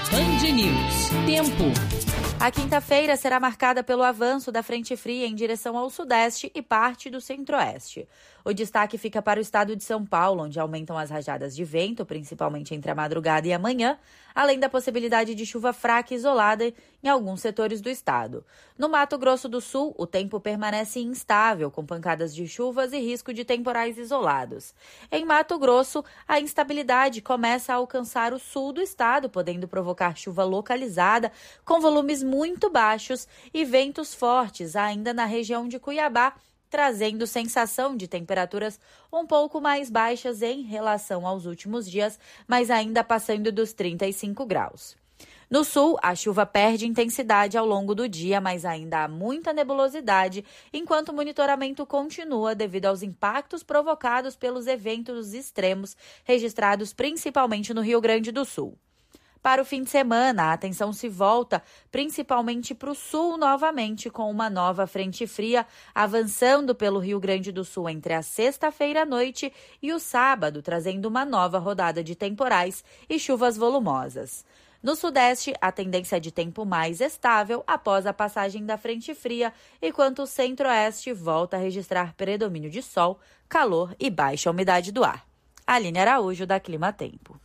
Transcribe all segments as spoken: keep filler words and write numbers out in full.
Band News. Tempo. A quinta-feira será marcada pelo avanço da frente fria em direção ao sudeste e parte do centro-oeste. O destaque fica para o estado de São Paulo, onde aumentam as rajadas de vento, principalmente entre a madrugada e a manhã, além da possibilidade de chuva fraca e isolada em alguns setores do estado. No Mato Grosso do Sul, o tempo permanece instável, com pancadas de chuvas e risco de temporais isolados. Em Mato Grosso, a instabilidade começa a alcançar o sul do estado, podendo provocar chuva localizada, com volumes muito baixos e ventos fortes ainda na região de Cuiabá, trazendo sensação de temperaturas um pouco mais baixas em relação aos últimos dias, mas ainda passando dos trinta e cinco graus. No sul, a chuva perde intensidade ao longo do dia, mas ainda há muita nebulosidade, enquanto o monitoramento continua devido aos impactos provocados pelos eventos extremos registrados principalmente no Rio Grande do Sul. Para o fim de semana, a atenção se volta principalmente para o sul novamente, com uma nova frente fria avançando pelo Rio Grande do Sul entre a sexta-feira à noite e o sábado, trazendo uma nova rodada de temporais e chuvas volumosas. No sudeste, a tendência é de tempo mais estável após a passagem da frente fria, enquanto o centro-oeste volta a registrar predomínio de sol, calor e baixa umidade do ar. Aline Araújo, da Clima Tempo.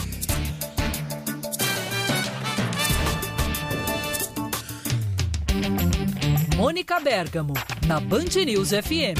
Mônica Bergamo, na Band News F M.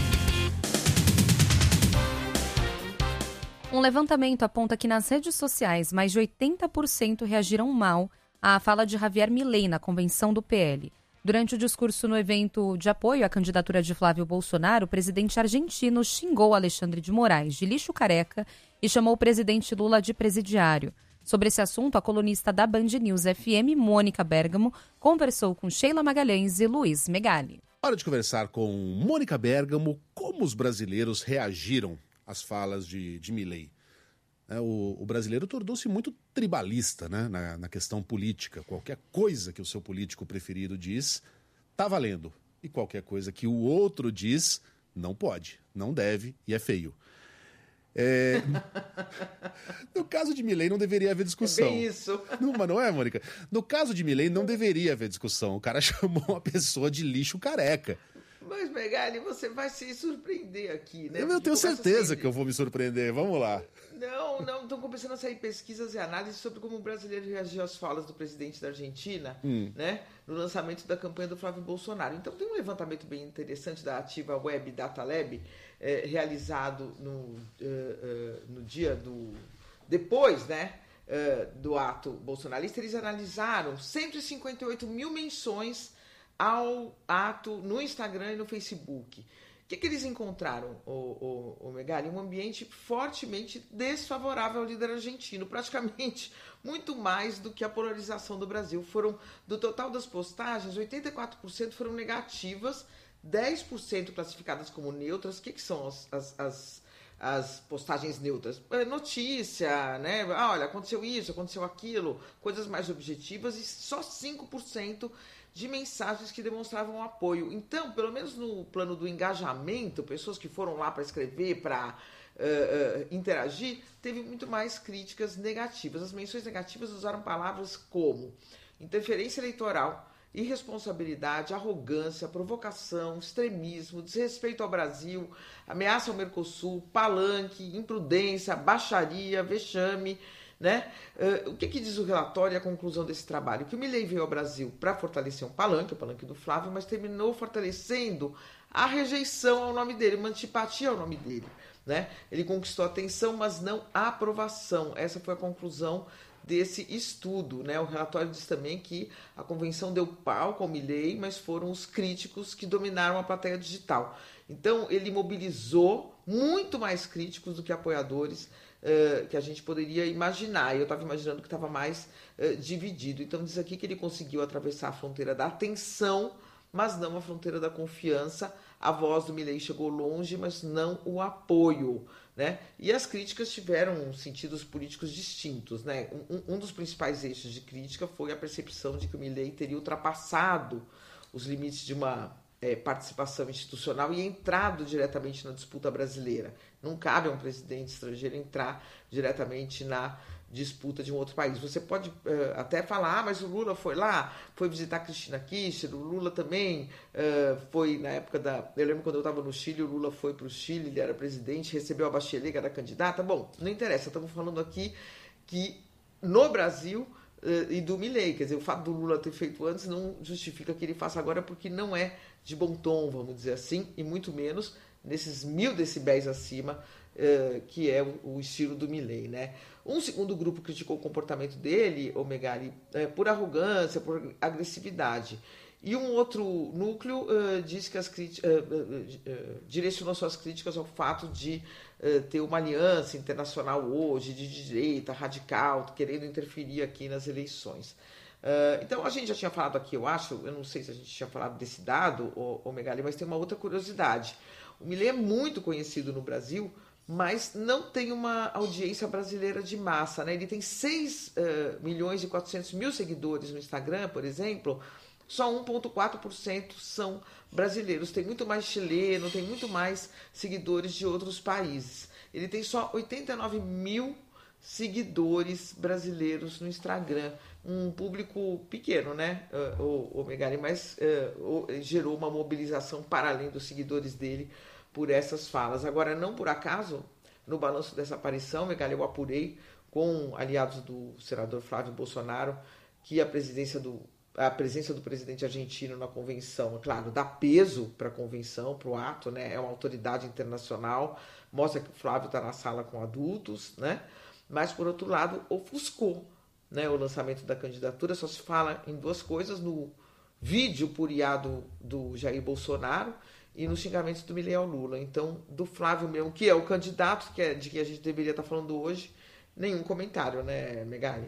Um levantamento aponta que nas redes sociais, mais de oitenta por cento reagiram mal à fala de Javier Milei na convenção do P L. Durante o discurso no evento de apoio à candidatura de Flávio Bolsonaro, o presidente argentino xingou Alexandre de Moraes de lixo careca e chamou o presidente Lula de presidiário. Sobre esse assunto, a colunista da Band News F M, Mônica Bergamo, conversou com Sheila Magalhães e Luiz Megali. Hora de conversar com Mônica Bergamo como os brasileiros reagiram às falas de, de Milei. É, o, o brasileiro tornou-se muito tribalista, né, na, na questão política. Qualquer coisa que o seu político preferido diz, tá valendo. E qualquer coisa que o outro diz, não pode, não deve e é feio. É... No caso de Milei não deveria haver discussão. É bem isso. Não, mas não é, Mônica? No caso de Milei não deveria haver discussão. O cara chamou uma pessoa de lixo careca. Mas, Megali, você vai se surpreender aqui, né? Eu, eu tenho certeza que eu vou me surpreender. Vamos lá. Não, não, estão começando a sair pesquisas e análises sobre como o brasileiro reagiu às falas do presidente da Argentina, hum. né, no lançamento da campanha do Flávio Bolsonaro. Então tem um levantamento bem interessante da Ativa Web Data Lab, eh, realizado no, uh, uh, no dia do... depois, né, uh, do ato bolsonarista. Eles analisaram cento e cinquenta e oito mil menções ao ato no Instagram e no Facebook. O que, que eles encontraram, o, o, o Megali? Um ambiente fortemente desfavorável ao líder argentino, praticamente muito mais do que a polarização do Brasil. Foram, do total das postagens, oitenta e quatro por cento foram negativas, dez por cento classificadas como neutras. O que, que são as, as, as, as postagens neutras? Notícia, né? Ah, olha, aconteceu isso, aconteceu aquilo, coisas mais objetivas, e só cinco por cento de mensagens que demonstravam apoio. Então, pelo menos no plano do engajamento, pessoas que foram lá para escrever, para uh, uh, interagir, teve muito mais críticas negativas. As menções negativas usaram palavras como interferência eleitoral, irresponsabilidade, arrogância, provocação, extremismo, desrespeito ao Brasil, ameaça ao Mercosul, palanque, imprudência, baixaria, vexame, né? Uh, o que, que diz o relatório e a conclusão desse trabalho? Que o Milei veio ao Brasil para fortalecer um palanque, o palanque do Flávio, mas terminou fortalecendo a rejeição ao nome dele, uma antipatia ao nome dele, né? Ele conquistou atenção, mas não a aprovação. Essa foi a conclusão desse estudo, né? O relatório diz também que a convenção deu palco ao Milei, mas foram os críticos que dominaram a plateia digital. Então, ele mobilizou muito mais críticos do que apoiadores, Uh, que a gente poderia imaginar. Eu estava imaginando que estava mais uh, dividido. Então diz aqui que ele conseguiu atravessar a fronteira da atenção, mas não a fronteira da confiança. A voz do Milei chegou longe, mas não o apoio, né? E as críticas tiveram sentidos políticos distintos, né? Um, um dos principais eixos de crítica foi a percepção de que o Milei teria ultrapassado os limites de uma É, participação institucional e entrado diretamente na disputa brasileira. Não cabe a um presidente estrangeiro entrar diretamente na disputa de um outro país. Você pode uh, até falar, ah, mas o Lula foi lá, foi visitar Cristina Kirchner, o Lula também uh, foi na época da... Eu lembro quando eu estava no Chile, o Lula foi para o Chile, ele era presidente, recebeu a Bachelet, que era candidata. Bom, não interessa, estamos falando aqui que no Brasil uh, e do Milei, quer dizer, o fato do Lula ter feito antes não justifica que ele faça agora, porque não é de bom tom, vamos dizer assim, e muito menos nesses mil decibéis acima, Uh, que é o, o estilo do Milei, né? Um segundo grupo criticou o comportamento dele, o Megali, uh, por arrogância, por agressividade. E um outro núcleo uh, disse que as críticas, uh, uh, uh, direcionou suas críticas ao fato de uh, ter uma aliança internacional hoje, de direita, radical, querendo interferir aqui nas eleições. Uh, então, a gente já tinha falado aqui, eu acho, eu não sei se a gente tinha falado desse dado, o, o Megali, mas tem uma outra curiosidade. O Milei é muito conhecido no Brasil, mas não tem uma audiência brasileira de massa, né? Ele tem seis milhões e quatrocentos mil seguidores no Instagram, por exemplo, só um vírgula quatro por cento são brasileiros. Tem muito mais chileno, tem muito mais seguidores de outros países. Ele tem só oitenta e nove mil seguidores brasileiros no Instagram. Um público pequeno, né, o, o Megali, mas uh, gerou uma mobilização para além dos seguidores dele por essas falas. Agora, não por acaso, no balanço dessa aparição, Megali, eu apurei com aliados do senador Flávio Bolsonaro que a presidência do, a presença do presidente argentino na convenção, é claro, dá peso para a convenção, para o ato, né? É uma autoridade internacional, mostra que o Flávio está na sala com adultos, né? Mas, por outro lado, ofuscou, né, o lançamento da candidatura. Só se fala em duas coisas: no vídeo puriado do Jair Bolsonaro e nos xingamentos do Milei ao Lula. Então, do Flávio mesmo, que é o candidato que é, de que a gente deveria estar falando hoje, nenhum comentário, né, Megali?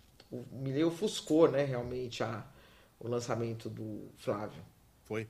O Milei ofuscou, né, realmente a, o lançamento do Flávio. Foi.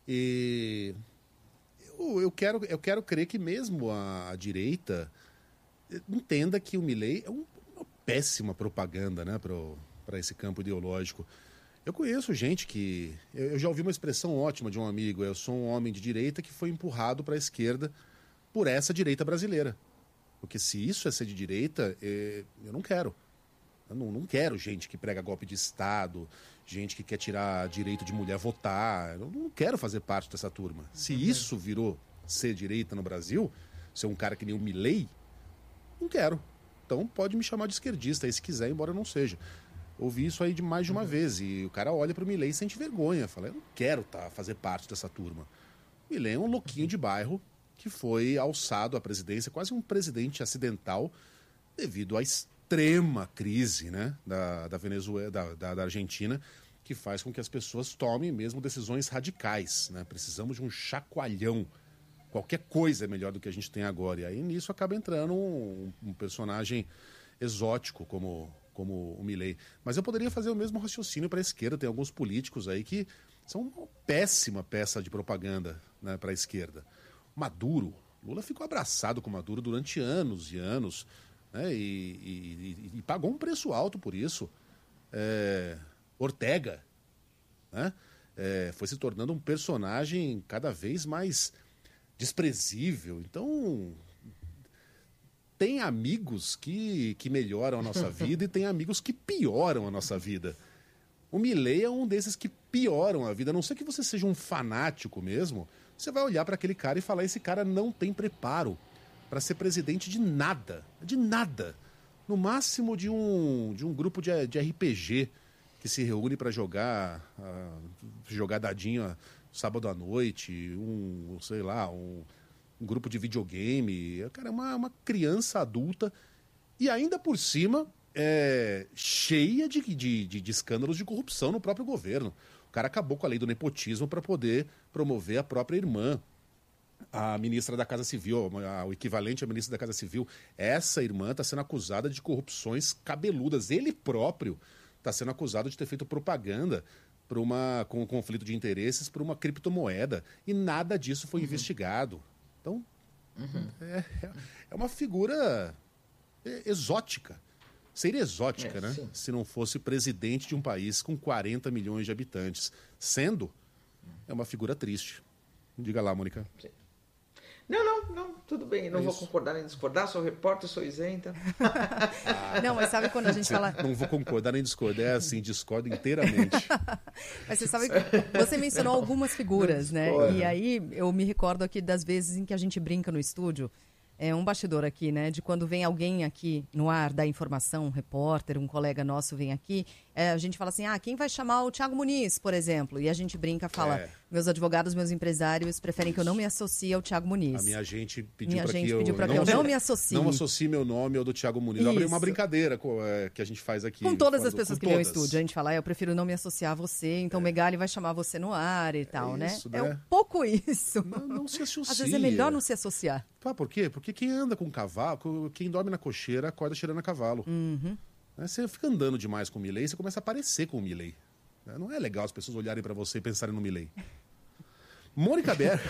E eu, eu, quero, eu quero crer que mesmo a, a direita entenda que o Milei é um, uma péssima propaganda, né, para esse campo ideológico. Eu conheço gente que... Eu já ouvi uma expressão ótima de um amigo: eu sou um homem de direita que foi empurrado para a esquerda por essa direita brasileira. Porque se isso é ser de direita, eu não quero. Eu não, não quero gente que prega golpe de Estado, gente que quer tirar direito de mulher votar. Eu não quero fazer parte dessa turma. Se isso virou ser direita no Brasil, ser um cara que nem o Milei, não quero. Então pode me chamar de esquerdista aí se quiser, embora eu não seja. Ouvi isso aí de mais de uma uhum. vez. E o cara olha para o Milei e sente vergonha. Fala, eu não quero tá, fazer parte dessa turma. O Milei é um louquinho de bairro que foi alçado à presidência, quase um presidente acidental, devido à extrema crise, né, da, da Venezuela, da, da, da Argentina, que faz com que as pessoas tomem mesmo decisões radicais, né? Precisamos de um chacoalhão. Qualquer coisa é melhor do que a gente tem agora. E aí nisso acaba entrando um, um personagem exótico como, como o Milei. Mas eu poderia fazer o mesmo raciocínio para a esquerda. Tem alguns políticos aí que são uma péssima peça de propaganda, né, para a esquerda. Maduro, Lula ficou abraçado com Maduro durante anos e anos, né, e, e, e pagou um preço alto por isso. É, Ortega, né, é, foi se tornando um personagem cada vez mais desprezível. Então, tem amigos que, que melhoram a nossa vida e tem amigos que pioram a nossa vida. O Milei é um desses que pioram a vida. A não ser que você seja um fanático mesmo, você vai olhar para aquele cara e falar: esse cara não tem preparo para ser presidente de nada. De nada. No máximo de um, de um grupo de, de R P G que se reúne para jogar, uh, jogar dadinho uh, sábado à noite, um, sei lá, um, um grupo de videogame. O cara é uma, uma criança adulta e ainda por cima é, cheia de, de, de, de escândalos de corrupção no próprio governo. O cara acabou com a lei do nepotismo para poder promover a própria irmã, a ministra da Casa Civil, a, o equivalente à ministra da Casa Civil. Essa irmã está sendo acusada de corrupções cabeludas. Ele próprio está sendo acusado de ter feito propaganda por uma, com um conflito de interesses por uma criptomoeda. E nada disso foi uhum. investigado. Então, uhum. é, é uma figura exótica. Seria exótica, é, né? Sim. Se não fosse presidente de um país com quarenta milhões de habitantes. Sendo, é uma figura triste. Diga lá, Mônica. Sim. Não, não, não, tudo bem. Não é vou isso. concordar nem discordar, sou repórter, sou isenta. Ah, não, mas sabe quando a gente fala... Não vou concordar nem discordar, é assim, discordo inteiramente. Mas você sabe que você mencionou algumas figuras, né? E aí eu me recordo aqui das vezes em que a gente brinca no estúdio. É um bastidor aqui, né? De quando vem alguém aqui no ar dar informação, um repórter, um colega nosso vem aqui, é, a gente fala assim, ah, quem vai chamar o Thiago Muniz, por exemplo? E a gente brinca, fala, é. meus advogados, meus empresários preferem que eu não me associe ao Thiago Muniz. A minha gente pediu minha para gente que pediu eu, pra não, que eu não me associe. Não associe meu nome ao do Thiago Muniz. Isso. Uma brincadeira que a gente faz aqui. Com todas quando, as pessoas que todas. vêm ao estúdio, a gente fala, ah, eu prefiro não me associar a você, então o é. Megali vai chamar você no ar e tal, é isso, né? né? É um pouco isso. Não, não se associe. Às vezes é melhor não se associar. Ah, por quê? Porque quem anda com cavalo, quem dorme na cocheira, acorda cheirando a cavalo. Uhum. Você fica andando demais com o Milei, você começa a parecer com o Milei. Não é legal as pessoas olharem para você e pensarem no Milei. Mônica Bergamo.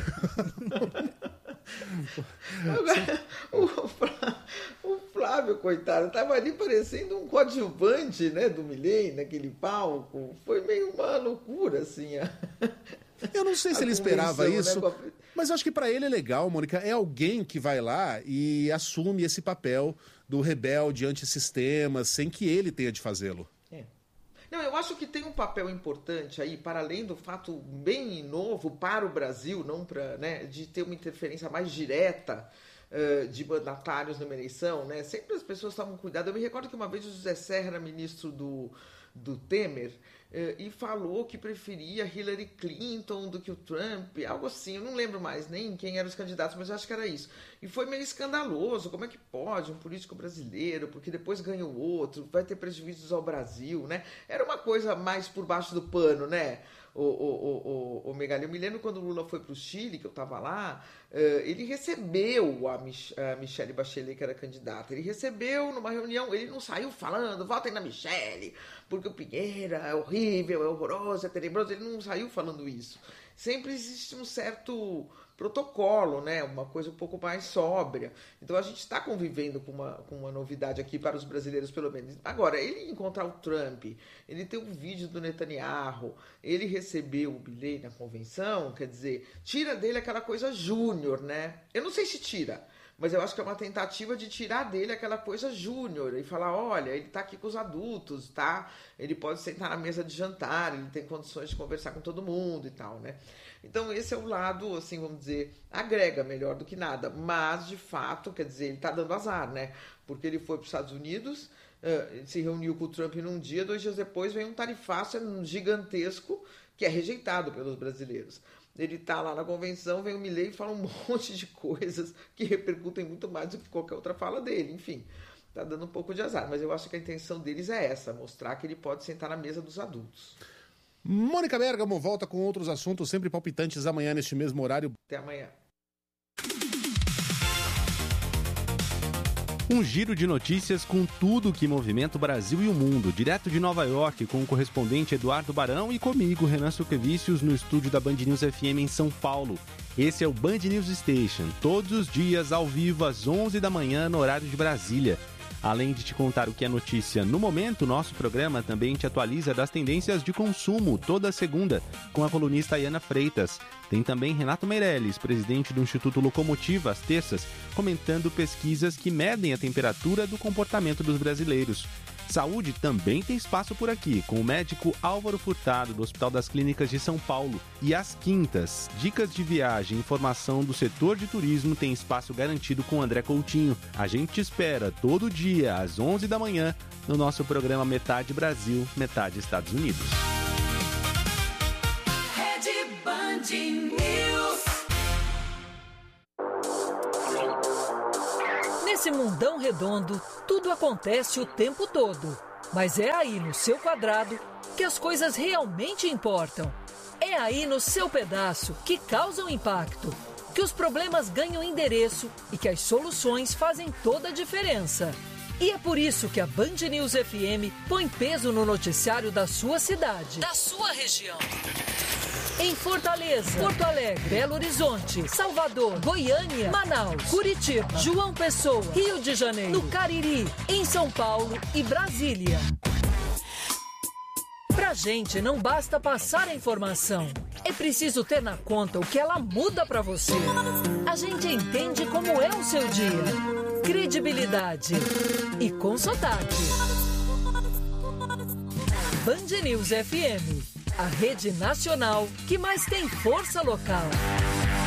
o, o Flávio, coitado, estava ali parecendo um coadjuvante, né, do Milei naquele palco. Foi meio uma loucura, assim. A... Eu não sei se ele esperava isso, né? mas eu acho que para ele é legal, Mônica. É alguém que vai lá e assume esse papel do rebelde antissistema, sem que ele tenha de fazê-lo. É. Não, eu acho que tem um papel importante aí, para além do fato bem novo para o Brasil, não para, né, de ter uma interferência mais direta uh, de mandatários numa eleição, né? Sempre as pessoas tomam cuidado. Eu me recordo que uma vez o José Serra era ministro do, do Temer, Uh, e falou que preferia Hillary Clinton do que o Trump, algo assim, eu não lembro mais nem quem eram os candidatos, mas eu acho que era isso. E foi meio escandaloso, como é que pode um político brasileiro, porque depois ganha o outro, vai ter prejuízos ao Brasil, né? Era uma coisa mais por baixo do pano, né? O, o, o, o Megali, eu me lembro quando o Lula foi para o Chile, que eu estava lá, uh, ele recebeu a, Mich- a Michelle Bachelet, que era candidata, ele recebeu numa reunião, ele não saiu falando, votem na Michelle, porque o Pinheira é horrível, é horroroso, é tenebroso, ele não saiu falando isso. Sempre existe um certo protocolo, né? Uma coisa um pouco mais sóbria. Então a gente está convivendo com uma, com uma novidade aqui para os brasileiros, pelo menos. Agora, ele encontrar o Trump, ele ter um vídeo do Netanyahu, ele recebeu o Milei na convenção, quer dizer, tira dele aquela coisa júnior, né? Eu não sei se tira, mas eu acho que é uma tentativa de tirar dele aquela coisa júnior e falar, olha, ele está aqui com os adultos, tá? Ele pode sentar na mesa de jantar, ele tem condições de conversar com todo mundo e tal, né? Então esse é o lado, assim, vamos dizer, agrega melhor do que nada, mas de fato, quer dizer, ele está dando azar, né? Porque ele foi para os Estados Unidos, uh, se reuniu com o Trump num dia, dois dias depois vem um tarifaço gigantesco que é rejeitado pelos brasileiros. Ele está lá na convenção, vem o Milei e fala um monte de coisas que repercutem muito mais do que qualquer outra fala dele. Enfim, está dando um pouco de azar. Mas eu acho que a intenção deles é essa, mostrar que ele pode sentar na mesa dos adultos. Mônica Bergamo volta com outros assuntos sempre palpitantes amanhã neste mesmo horário. Até amanhã. Um giro de notícias com tudo que movimenta o Brasil e o mundo. Direto de Nova York, com o correspondente Eduardo Barão e comigo, Renan Suquevicius, no estúdio da Band News F M em São Paulo. Esse é o Band News Station, todos os dias ao vivo às onze da manhã no horário de Brasília. Além de te contar o que é notícia no momento, nosso programa também te atualiza das tendências de consumo toda segunda, com a colunista Ayana Freitas. Tem também Renato Meirelles, presidente do Instituto Locomotiva, às terças, comentando pesquisas que medem a temperatura do comportamento dos brasileiros. Saúde também tem espaço por aqui, com o médico Álvaro Furtado, do Hospital das Clínicas de São Paulo. E às quintas, dicas de viagem e informação do setor de turismo tem espaço garantido com André Coutinho. A gente te espera todo dia, às onze da manhã, no nosso programa Metade Brasil, Metade Estados Unidos. Rede Band News. Nesse mundão redondo, tudo acontece o tempo todo. Mas é aí no seu quadrado que as coisas realmente importam. É aí no seu pedaço que causam impacto, que os problemas ganham endereço e que as soluções fazem toda a diferença. E é por isso que a Band News F M põe peso no noticiário da sua cidade, da sua região. Em Fortaleza, Porto Alegre, Belo Horizonte, Salvador, Goiânia, Manaus, Curitiba, João Pessoa, Rio de Janeiro, no Cariri, em São Paulo e Brasília. Pra gente não basta passar a informação, é preciso ter na conta o que ela muda pra você. A gente entende como é o seu dia. Credibilidade e com sotaque. Band News F M, a rede nacional que mais tem força local.